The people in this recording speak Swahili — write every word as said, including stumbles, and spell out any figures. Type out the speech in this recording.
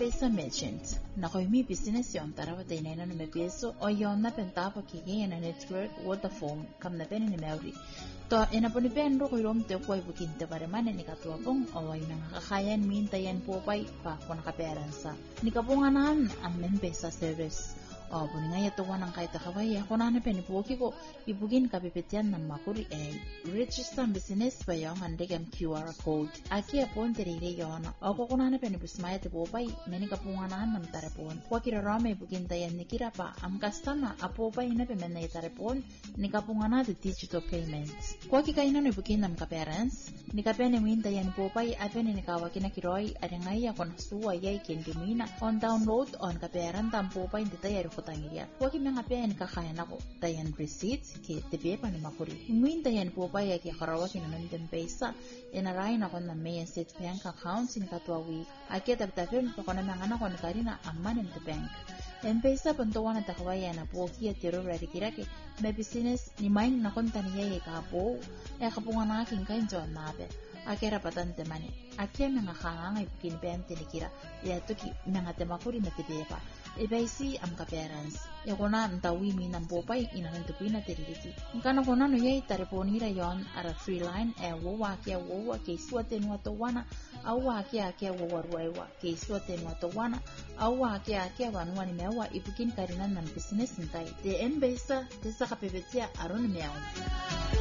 M-Pesa merchant na koimi business yon tarawa te nena no mepeso o yon na pentapa kige na network Vodafone kam na pen ni Mary to ena poni pen ro koirom te ko ibukin te bare mane ni katwa pong o ina kakayan minta yan po pai pa kon kaperansa ni kapunganan ang M-Pesa service o poni nga yato wanang kahit kawai ako na pen ibuki ko ibugin kapipetian ng makuri eh register business pa yung handegam Q R code aki apon terire yon o ko kuna na pen ibusmaya te po pai meni kapunganan ng tarapon wakira rame ibugin tayan ni kira pa am customer apo pai na pen na tarapon ni kapungana de digital payments waki kaina no ibugin ng kaparents ni kapene minta yan po pai apen ni kawaki na kiroi adengai akon suwa yai kendimina on download on kaparan tampo pai de tayar tangiya waki mga pen kakaya nako tayan receipts ke tebe pa ni makuri minta yan po pa ya ki kharawa ki nan M-Pesa inaray na kon na may set bank account sin katwa week ake tab tabem pa kon na ngana kon karina amman in the bank M-Pesa pantuwa na takawaya na po kiya tiro rari kirake may business ni main na kon taniya ya kapo ya kapunga na aking kain joan nabe ake rapatan te mani ake mga khangangay pukin pente ni kira ya tuki mga temakuri na tebe pa ibaisi am ka parents ya kona ntawi mi nan popay ina nan tupi na tiririki kana kona no yai tareponi ra yon ara free line e wo wa ke wo wa ke suate no to wana au wa ke ke wo wa ruwa ke suate no to wana au wa ke ke wa no ni mewa ipukin karinan nan business ntai de M-Pesa te sa ka pebetia aron mewa